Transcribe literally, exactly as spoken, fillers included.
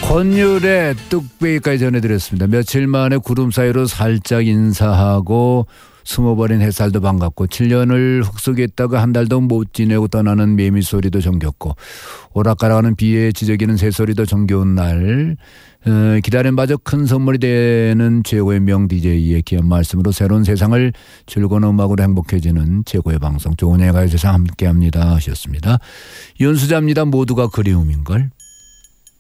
권율의 뚝배기까지 전해드렸습니다. 며칠 만에 구름 사이로 살짝 인사하고 숨어버린 햇살도 반갑고 칠 년을 흙 속에 있다가 한 달도 못 지내고 떠나는 매미 소리도 정겹고 오락가락하는 비에 지저귀는 새소리도 정겨운 날, 어, 기다림마저 큰 선물이 되는 최고의 명 디제이의 귀한 말씀으로 새로운 세상을 즐거운 음악으로 행복해지는 최고의 방송 조은혜의 가요세상 함께합니다 하셨습니다. 연수자입니다. 모두가 그리움인걸.